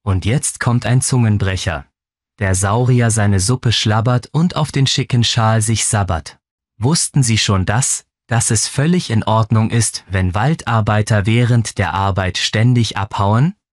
Und jetzt kommt ein Zungenbrecher. Der Saurier seine Suppe schlabbert und auf den schicken Schal sich sabbert. Wussten Sie schon dass es völlig in Ordnung ist, wenn Waldarbeiter während der Arbeit ständig abhauen?